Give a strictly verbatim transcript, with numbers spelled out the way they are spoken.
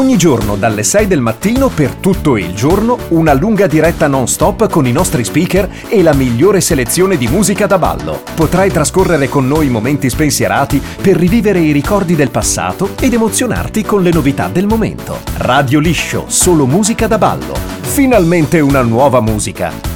Ogni giorno dalle sei del mattino per tutto il giorno una lunga diretta non stop con i nostri speaker e la migliore selezione di musica da ballo. Potrai trascorrere con noi momenti spensierati per rivivere i ricordi del passato ed emozionarti con le novità del momento. Radio Liscio, solo musica da ballo. Finalmente una nuova musica.